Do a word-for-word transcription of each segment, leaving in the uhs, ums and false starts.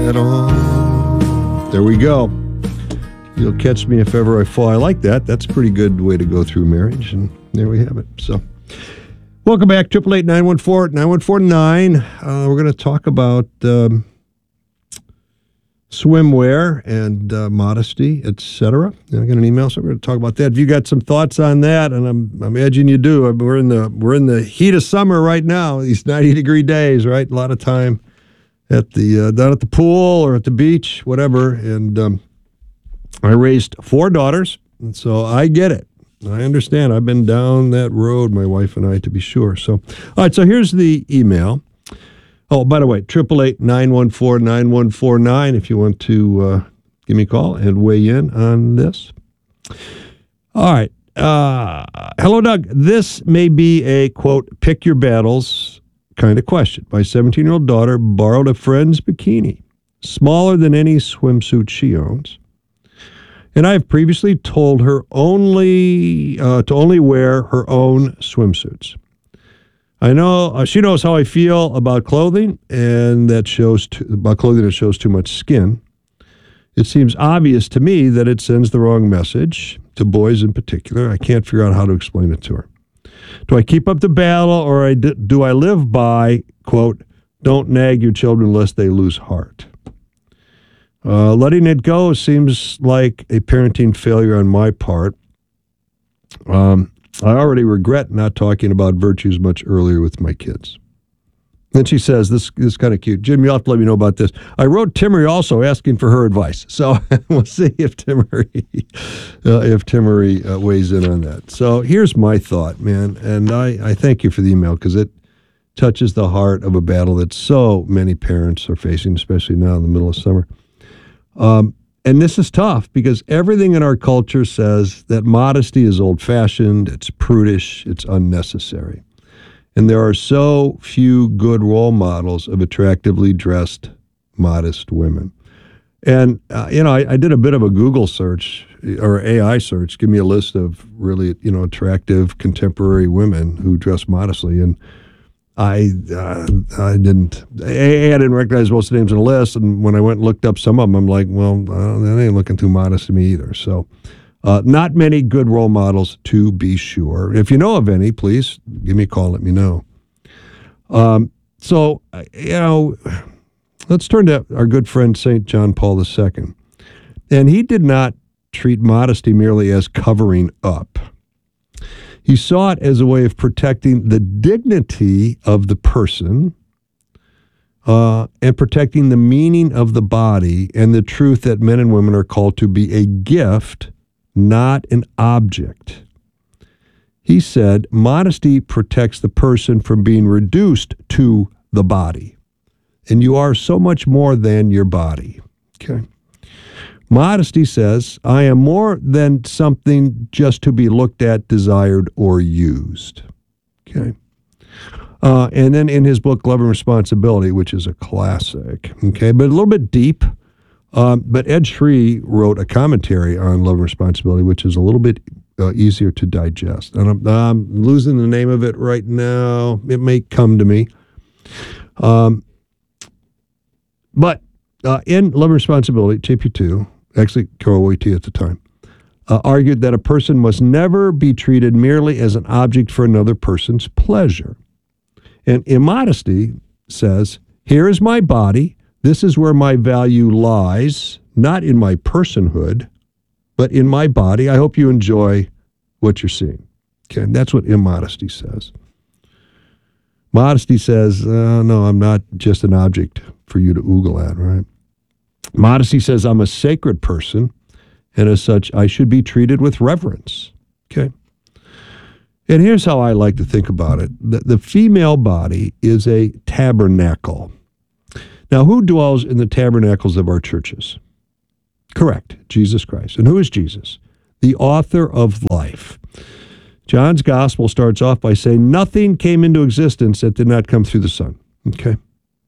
at all. There we go. You'll catch me if ever I fall. I like that. That's a pretty good way to go through marriage. And there we have it. So, welcome back. eight eight eight, nine one four, nine one four nine. Uh, we're going to talk about um, swimwear and uh, modesty, et cetera. I got an email, so we're going to talk about that. If you got some thoughts on that, and I'm, I'm imagine you do. We're in the we're in the heat of summer right now. These ninety degree days, right? A lot of time at the uh, down at the pool or at the beach, whatever. And um, I raised four daughters, and so I get it. I understand. I've been down that road, my wife and I, to be sure. So, all right, so here's the email. Oh, by the way, eight eight eight, nine one four, nine one four nine if you want to uh, give me a call and weigh in on this. All right. Uh, hello, Doug. This may be a, quote, pick your battles kind of question. My seventeen-year-old daughter borrowed a friend's bikini, smaller than any swimsuit she owns. And I have previously told her only uh, to only wear her own swimsuits. I know uh, she knows how I feel about clothing, and that shows too, about clothing that shows too much skin. It seems obvious to me that it sends the wrong message to boys in particular. I can't figure out how to explain it to her. Do I keep up the battle, or I d- do I live by, quote, don't nag your children lest they lose heart? Uh, letting it go seems like a parenting failure on my part. Um, I already regret not talking about virtues much earlier with my kids. Then she says, this, this is kind of cute. Jim, you'll have to let me know about this. I wrote Timmery also asking for her advice. So we'll see if Timmery, uh, if Timmery uh, weighs in on that. So here's my thought, man. And I, I thank you for the email because it touches the heart of a battle that so many parents are facing, especially now in the middle of summer. Um, and this is tough because everything in our culture says that modesty is old-fashioned, it's prudish, it's unnecessary. And there are so few good role models of attractively dressed, modest women. And, uh, you know, I, I did a bit of a Google search or A I search, give me a list of really, you know, attractive contemporary women who dress modestly. And I uh, I didn't, A, I didn't recognize most of the names on the list. And when I went and looked up some of them, I'm like, well, uh, that ain't looking too modest to me either. So uh, not many good role models, to be sure. If you know of any, please give me a call, let me know. Um, so, you know, let's turn to our good friend Saint John Paul the Second. And he did not treat modesty merely as covering up. He saw it as a way of protecting the dignity of the person uh, and protecting the meaning of the body and the truth that men and women are called to be a gift, not an object. He said, modesty protects the person from being reduced to the body. And you are so much more than your body. Okay. Modesty says, I am more than something just to be looked at, desired, or used. Okay. Uh, and then in his book, Love and Responsibility, which is a classic, okay, but a little bit deep. Um, but Ed Shree wrote a commentary on Love and Responsibility, which is a little bit uh, easier to digest. And I'm, I'm losing the name of it right now. It may come to me. Um, but uh, in Love and Responsibility, J P two, actually Carol Wojtyla at the time, uh, argued that a person must never be treated merely as an object for another person's pleasure. And immodesty says, here is my body. This is where my value lies, not in my personhood, but in my body. I hope you enjoy what you're seeing. Okay, and that's what immodesty says. Modesty says, uh, no, I'm not just an object for you to oogle at, right? Modesty says I'm a sacred person, and as such, I should be treated with reverence. Okay? And here's how I like to think about it. The, the female body is a tabernacle. Now, who dwells in the tabernacles of our churches? Correct, Jesus Christ. And who is Jesus? The author of life. John's gospel starts off by saying, nothing came into existence that did not come through the Son. Okay?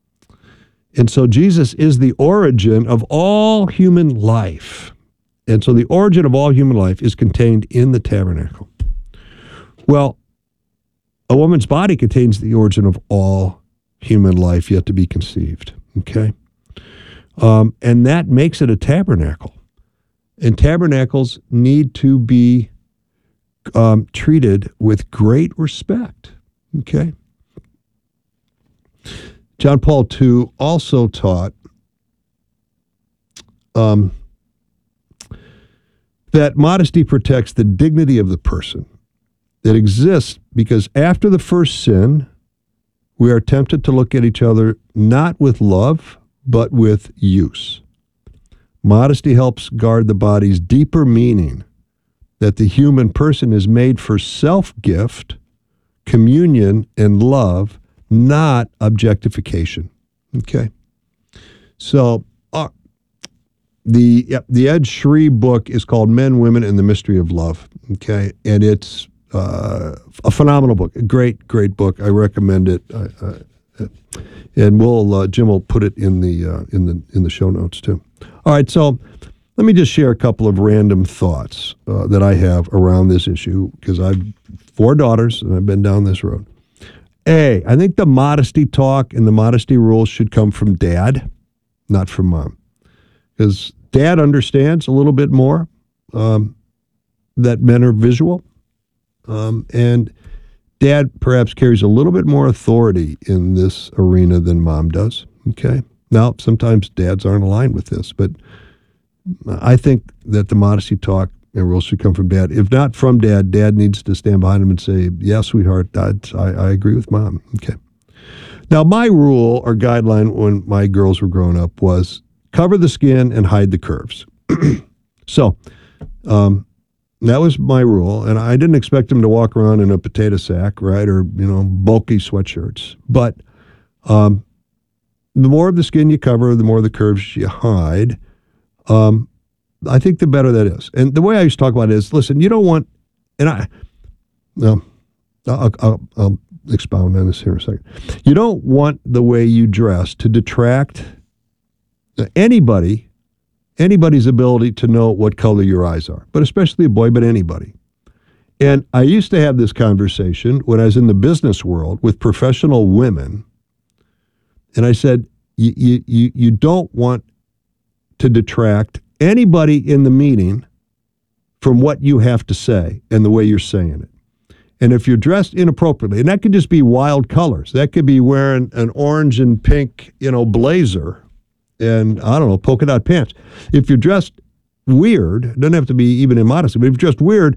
And so Jesus is the origin of all human life. And so the origin of all human life is contained in the tabernacle. Well, a woman's body contains the origin of all human life yet to be conceived. Okay? Um, and that makes it a tabernacle. And tabernacles need to be um, treated with great respect. Okay? John Paul the Second also taught um, that modesty protects the dignity of the person. It exists because after the first sin, we are tempted to look at each other not with love, but with use. Modesty helps guard the body's deeper meaning that the human person is made for self-gift, communion, and love, not objectification. Okay? So, uh, the yeah, the Ed Shree book is called Men, Women, and the Mystery of Love. Okay? And it's uh, a phenomenal book. A great, great book. I recommend it. I, I, and we'll uh, Jim will put it in the uh, in the in the show notes too. All right, so let me just share a couple of random thoughts uh, that I have around this issue because I've four daughters and I've been down this road. A, I think the modesty talk and the modesty rules should come from dad, not from mom, because dad understands a little bit more um, that men are visual, um, and dad perhaps carries a little bit more authority in this arena than mom does. Okay. Now, sometimes dads aren't aligned with this, but I think that the modesty talk and rules should come from dad. If not from dad, dad needs to stand behind him and say, yeah, sweetheart, Dad, I, I agree with mom. Okay. Now, my rule or guideline when my girls were growing up was cover the skin and hide the curves. So, um, that was my rule, and I didn't expect them to walk around in a potato sack, right, or, you know, bulky sweatshirts. But um, the more of the skin you cover, the more of the curves you hide, um, I think the better that is. And the way I used to talk about it is, listen, you don't want, and I, no, I'll, I'll, I'll expound on this here in a second. You don't want the way you dress to detract anybody anybody's ability to know what color your eyes are, but especially a boy, but anybody. And I used to have this conversation when I was in the business world with professional women, and I said, you, you, you don't want to detract anybody in the meeting from what you have to say and the way you're saying it. And if you're dressed inappropriately, and that could just be wild colors, that could be wearing an orange and pink, you know, blazer, and, I don't know, polka dot pants. If you're dressed weird, it doesn't have to be even immodesty, but if you're dressed weird,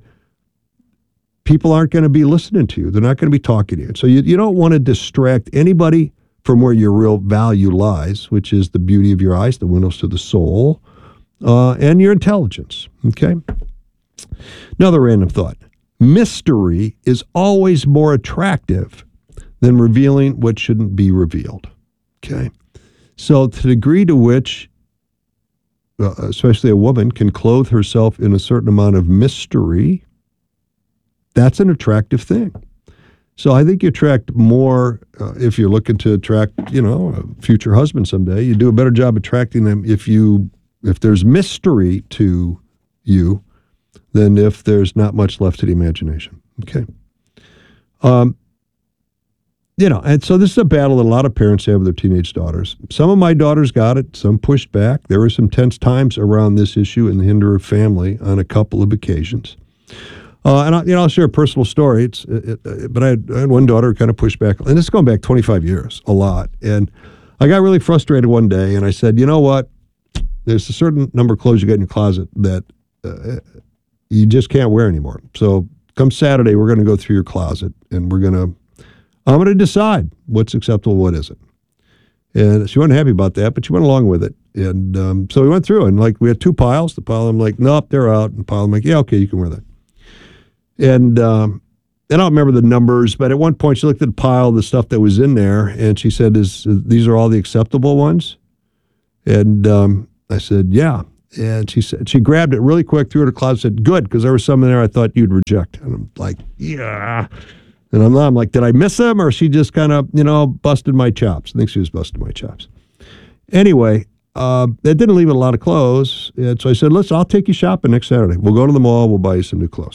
people aren't going to be listening to you. They're not going to be talking to you. So you, you don't want to distract anybody from where your real value lies, which is the beauty of your eyes, the windows to the soul, uh, and your intelligence. Okay? Another random thought. Mystery is always more attractive than revealing what shouldn't be revealed. Okay? So to the degree to which, uh, especially a woman, can clothe herself in a certain amount of mystery, that's an attractive thing. So I think you attract more, uh, if you're looking to attract, you know, a future husband someday, you do a better job attracting them if you, if there's mystery to you than if there's not much left to the imagination. Okay. Um, You know, and so this is a battle that a lot of parents have with their teenage daughters. Some of my daughters got it, some pushed back. There were some tense times around this issue in the Hinderer family on a couple of occasions. Uh, and I, you know, I'll share a personal story. It's, it, it, but I had, I had one daughter who kind of pushed back, and this is going back twenty-five years, a lot. And I got really frustrated one day, and I said, you know what? There's a certain number of clothes you got in your closet that uh, you just can't wear anymore. So come Saturday, we're going to go through your closet, and we're going to I'm going to decide what's acceptable, what isn't. And she wasn't happy about that, but she went along with it. And um, so we went through, and like we had two piles. The pile I'm like, nope, they're out. And the pile I'm like, yeah, okay, you can wear that. And um, I don't remember the numbers, but at one point she looked at the pile of the stuff that was in there, and she said, "Is these are all the acceptable ones?" And um, I said, yeah. And she said, she grabbed it really quick, threw it in her closet, said, good, because there was some in there I thought you'd reject. And I'm like, yeah. And I'm, I'm like, did I miss them, or she just kind of, you know, busted my chops? I think she was busting my chops. Anyway, uh, that didn't leave a lot of clothes. And so I said, listen, I'll take you shopping next Saturday. We'll go to the mall. We'll buy you some new clothes.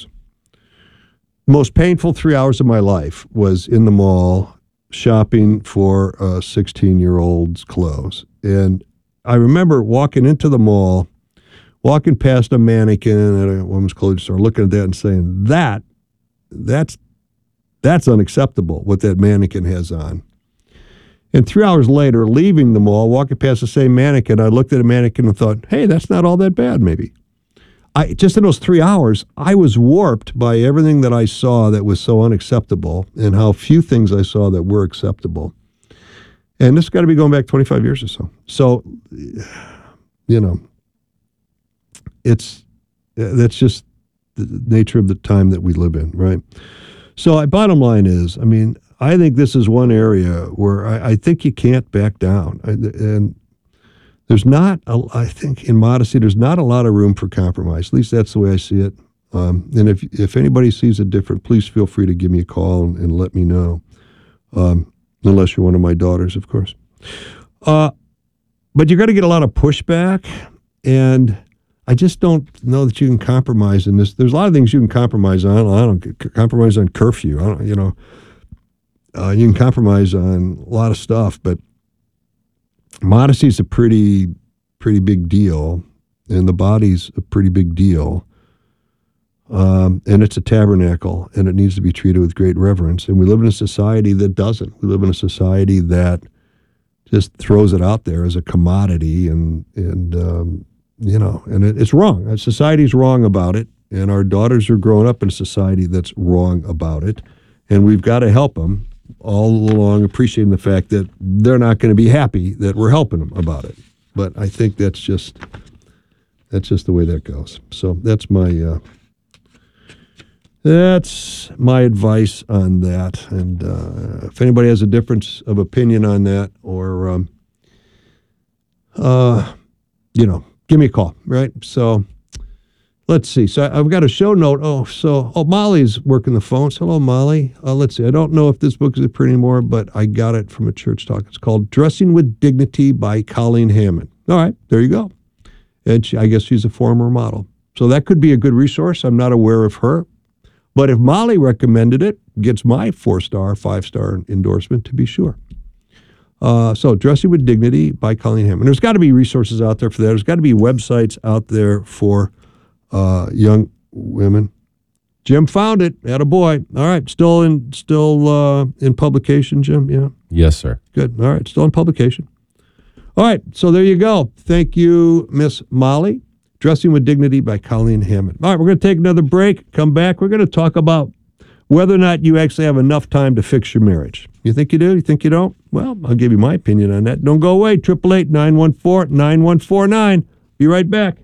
Most painful three hours of my life was in the mall shopping for a sixteen-year-old's clothes. And I remember walking into the mall, walking past a mannequin at a women's clothing store, looking at that and saying, that, that's, that's unacceptable, what that mannequin has on. And three hours later, leaving the mall, walking past the same mannequin, I looked at a mannequin and thought, hey, that's not all that bad, maybe. I just in those three hours, I was warped by everything that I saw that was so unacceptable and how few things I saw that were acceptable. And this has got to be going back twenty-five years or so. So, you know, it's, that's just the nature of the time that we live in, right? So bottom line is, I mean, I think this is one area where I, I think you can't back down. And there's not, a, I think in modesty, there's not a lot of room for compromise. At least that's the way I see it. Um, and if if anybody sees it different, please feel free to give me a call and, and let me know. Um, unless you're one of my daughters, of course. Uh, but you're going to get a lot of pushback, and I just don't know that you can compromise in this. There's a lot of things you can compromise on. I don't compromise on curfew. I don't, you know, uh, you can compromise on a lot of stuff, but modesty is a pretty, pretty big deal, and the body's a pretty big deal. Um, and it's a tabernacle, and it needs to be treated with great reverence. And we live in a society that doesn't. We live in a society that just throws it out there as a commodity, and and um, you know, and it, it's wrong. Society's wrong about it, and our daughters are growing up in a society that's wrong about it, and we've got to help them all along, appreciating the fact that they're not going to be happy that we're helping them about it. But I think that's just that's just the way that goes. So that's my. Uh, That's my advice on that. And uh, if anybody has a difference of opinion on that, or, um, uh, you know, give me a call, right? So let's see. So I've got a show note. Oh, so, oh, Molly's working the phones. Hello, Molly. Uh, let's see. I don't know if this book is a print anymore, but I got it from a church talk. It's called Dressing with Dignity by Colleen Hammond. All right, there you go. And she, I guess she's a former model. So that could be a good resource. I'm not aware of her. But if Molly recommended it, gets my four-star, five-star endorsement to be sure. Uh, so Dressing with Dignity by Colleen Hammond. There's got to be resources out there for that. There's got to be websites out there for uh, young women. Jim found it. Attaboy. All right. Still in still uh, in publication, Jim? Yeah? Yes, sir. Good. All right. Still in publication. All right. So there you go. Thank you, Miss Molly. Dressing with Dignity by Colleen Hammond. All right, we're going to take another break. Come back. We're going to talk about whether or not you actually have enough time to fix your marriage. You think you do? You think you don't? Well, I'll give you my opinion on that. Don't go away. eight eight eight, nine one four, nine one four nine. Be right back.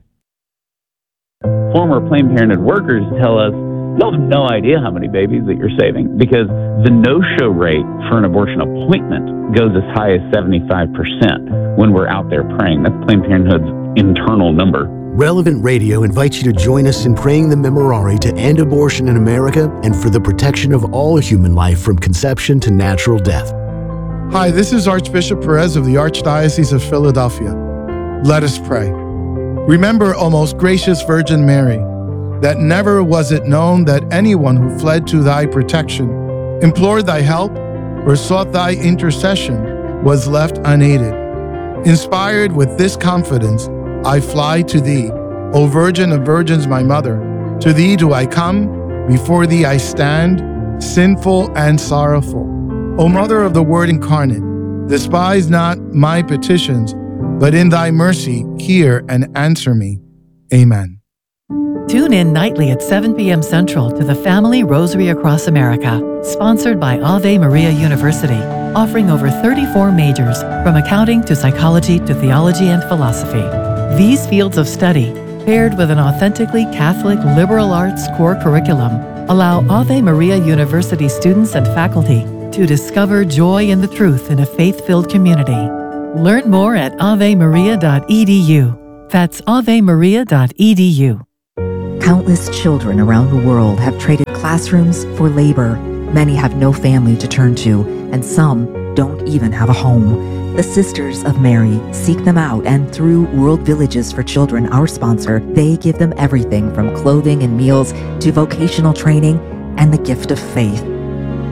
Former Planned Parenthood workers tell us you'll have no idea how many babies that you're saving, because the no-show rate for an abortion appointment goes as high as seventy-five percent when we're out there praying. That's Planned Parenthood's internal number. Relevant Radio invites you to join us in praying the Memorare to end abortion in America and for the protection of all human life from conception to natural death. Hi, this is Archbishop Perez of the Archdiocese of Philadelphia. Let us pray. Remember, O most gracious Virgin Mary, that never was it known that anyone who fled to thy protection, implored thy help, or sought thy intercession was left unaided. Inspired with this confidence, I fly to thee, O Virgin of Virgins, my mother. To thee do I come, before thee I stand, sinful and sorrowful. O Mother of the Word incarnate, despise not my petitions, but in thy mercy hear and answer me. Amen. Tune in nightly at seven p.m. Central to the Family Rosary Across America, sponsored by Ave Maria University, offering over thirty-four majors, from accounting to psychology to theology and philosophy. These fields of study, paired with an authentically Catholic liberal arts core curriculum, allow Ave Maria University students and faculty to discover joy in the truth in a faith-filled community. Learn more at ave maria dot e d u. That's ave maria dot e d u. Countless children around the world have traded classrooms for labor. Many have no family to turn to, and some don't even have a home. The Sisters of Mary seek them out, and through World Villages for Children, our sponsor, they give them everything from clothing and meals to vocational training and the gift of faith.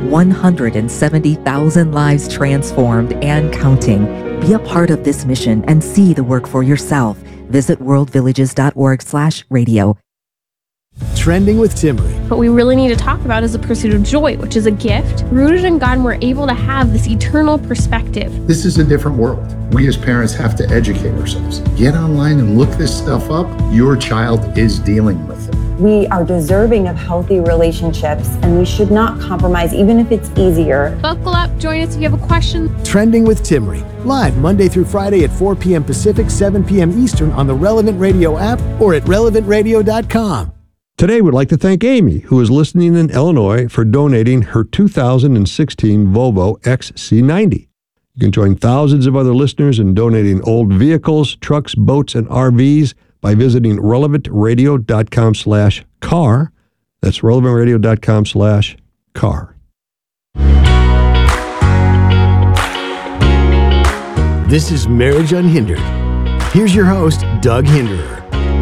one hundred seventy thousand lives transformed and counting. Be a part of this mission and see the work for yourself. Visit worldvillages.org slash radio. Trending with Timmery. What we really need to talk about is the pursuit of joy, which is a gift rooted in God, and we're able to have this eternal perspective. This is a different world. We as parents have to educate ourselves. Get online and look this stuff up. Your child is dealing with it. We are deserving of healthy relationships, and we should not compromise, even if it's easier. Buckle up, join us if you have a question. Trending with Timmery. Live Monday through Friday at four p.m. Pacific, seven p.m. Eastern on the Relevant Radio app or at relevant radio dot com. Today, we'd like to thank Amy, who is listening in Illinois, for donating her two thousand sixteen Volvo X C ninety. You can join thousands of other listeners in donating old vehicles, trucks, boats, and R Vs by visiting relevant radio dot com slash car. That's relevant radio dot com slash car. This is Marriage Unhindered. Here's your host, Doug Hinderer.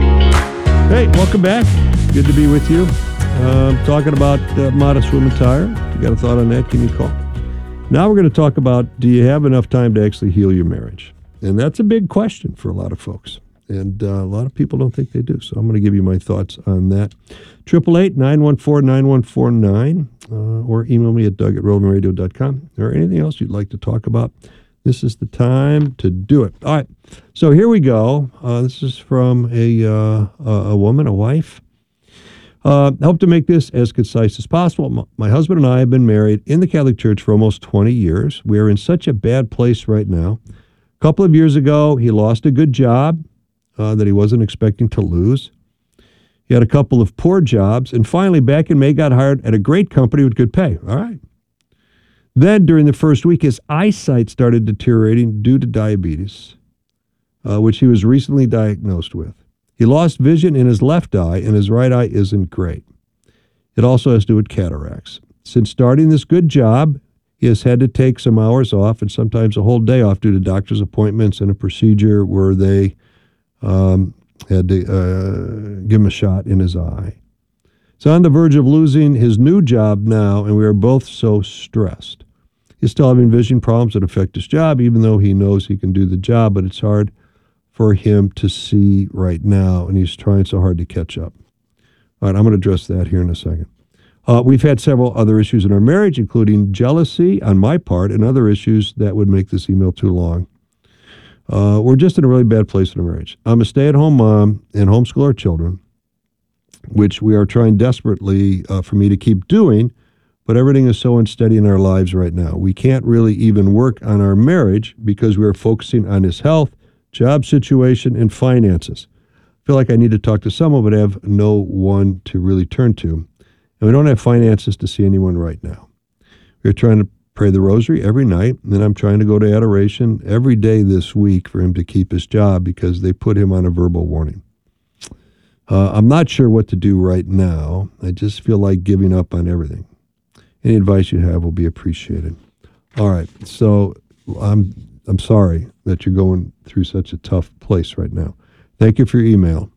Hey, welcome back. Good to be with you. Uh, talking about uh, Modest Women Tire. If you got a thought on that, give me a call. Now we're going to talk about, do you have enough time to actually heal your marriage? And that's a big question for a lot of folks. And uh, a lot of people don't think they do. So I'm going to give you my thoughts on that. eight eight eight, nine one four, nine one four nine uh, or email me at doug at relevant radio dot com or anything else you'd like to talk about. This is the time to do it. All right. So here we go. Uh, this is from a, uh, a woman, a wife. Uh, hope to make this as concise as possible. My husband and I have been married in the Catholic Church for almost twenty years. We are in such a bad place right now. A couple of years ago, he lost a good job uh, that he wasn't expecting to lose. He had a couple of poor jobs, and finally, back in May, got hired at a great company with good pay. All right. Then, during the first week, his eyesight started deteriorating due to diabetes, uh, which he was recently diagnosed with. He lost vision in his left eye, and his right eye isn't great. It also has to do with cataracts. Since starting this good job, he has had to take some hours off and sometimes a whole day off due to doctor's appointments and a procedure where they um, had to uh, give him a shot in his eye. He's on the verge of losing his new job now, and we are both so stressed. He's still having vision problems that affect his job, even though he knows he can do the job, but it's hard for him to see right now, and he's trying so hard to catch up. All right, I'm going to address that here in a second. Uh, we've had several other issues in our marriage, including jealousy on my part and other issues that would make this email too long. Uh, we're just in a really bad place in our marriage. I'm a stay-at-home mom and homeschool our children, which we are trying desperately uh, for me to keep doing, but everything is so unsteady in our lives right now. We can't really even work on our marriage because we are focusing on his health, job situation, and finances. I feel like I need to talk to someone, but I have no one to really turn to. And we don't have finances to see anyone right now. We're trying to pray the rosary every night, and then I'm trying to go to adoration every day this week for him to keep his job because they put him on a verbal warning. Uh, I'm not sure what to do right now. I just feel like giving up on everything. Any advice you have will be appreciated. All right, so I'm I'm sorry that you're going through such a tough place right now. Thank you for your email.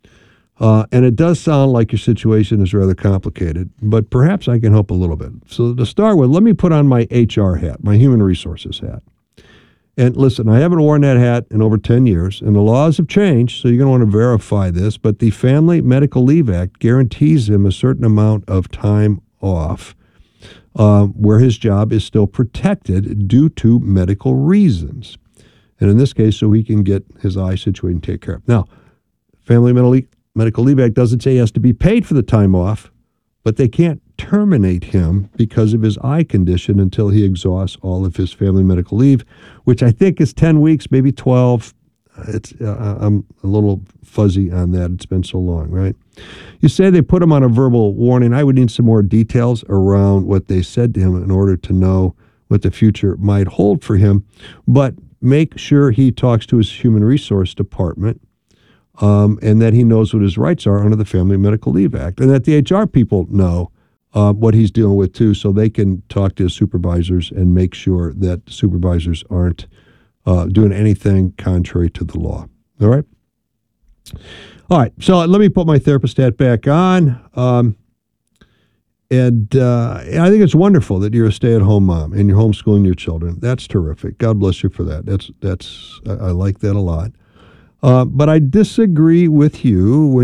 Uh, and it does sound like your situation is rather complicated, but perhaps I can help a little bit. So to start with, let me put on my H R hat, my human resources hat. And listen, I haven't worn that hat in over ten years, and the laws have changed, so you're going to want to verify this, but the Family Medical Leave Act guarantees him a certain amount of time off uh, where his job is still protected due to medical reasons. And in this case, so he can get his eye situated and take care of. Now, Family Medical Leave Medical Leave Act doesn't say he has to be paid for the time off, but they can't terminate him because of his eye condition until he exhausts all of his family medical leave, which I think is ten weeks, maybe twelve. It's uh, I'm a little fuzzy on that. It's been so long, right? You say they put him on a verbal warning. I would need some more details around what they said to him in order to know what the future might hold for him. But make sure he talks to his human resource department Um, and that he knows what his rights are under the Family Medical Leave Act, and that the H R people know uh, what he's dealing with too, so they can talk to his supervisors and make sure that supervisors aren't uh, doing anything contrary to the law. All right? All right, so let me put my therapist hat back on. Um, And, uh, and I think it's wonderful that you're a stay-at-home mom and you're homeschooling your children. That's terrific. God bless you for that. That's that's I, I like that a lot. Uh, but I disagree with you when